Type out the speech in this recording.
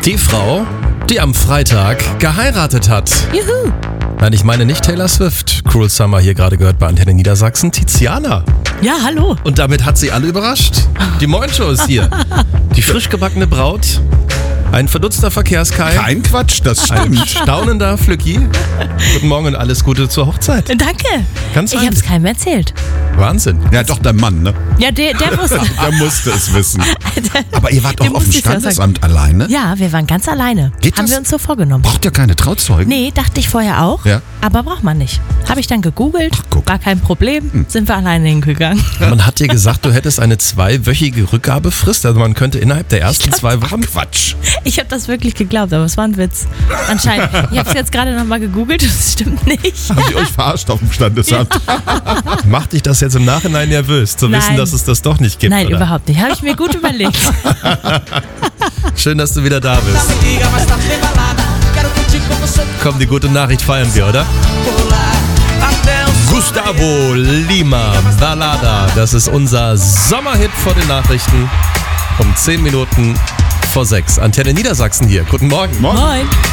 Die Frau, die am Freitag geheiratet hat. Juhu. Nein, ich meine nicht Taylor Swift. Cruel Summer hier gerade gehört bei Antenne Niedersachsen. Tiziana. Ja, hallo. Und damit hat sie alle überrascht. Die Morgenshow ist hier. Die frisch gebackene Braut. Ein verdutzter Verkehrskai. Kein Quatsch, das Ein stimmt. staunender Flücki. Guten Morgen und alles Gute zur Hochzeit. Danke. Ganz Ich habe es keinem erzählt. Wahnsinn. Ja, doch, der Mann, ne? Ja, der wusste. Der musste es wissen. Aber ihr wart Der doch auf dem musste es ja Standesamt alleine? Ja, wir waren ganz alleine. Geht Haben das? wir uns so vorgenommen. Braucht ihr keine Trauzeugen? Nee, dachte ich vorher auch. Ja. Aber braucht man nicht. Habe ich dann gegoogelt. guck. War kein Problem. Sind wir alleine hingegangen. Man hat dir gesagt, du hättest eine 2-wöchige Rückgabefrist. Also man könnte innerhalb der ersten 2 Wochen... Quatsch. Ich habe das wirklich geglaubt, aber es war ein Witz. Anscheinend. Ich habe es jetzt gerade nochmal gegoogelt und es stimmt nicht. Haben die euch verarscht auf dem Standesamt? Macht dich das jetzt im Nachhinein nervös, zu wissen, Nein. dass es das doch nicht gibt? Nein, oder? überhaupt nicht. Habe ich mir gut überlegt. Schön, dass du wieder da bist. Komm, die gute Nachricht feiern wir, oder? Gustavo Lima, Balada. Das ist unser Sommerhit vor den Nachrichten. Um 10 Minuten vor 6. Antenne Niedersachsen hier. Guten Morgen. Moin.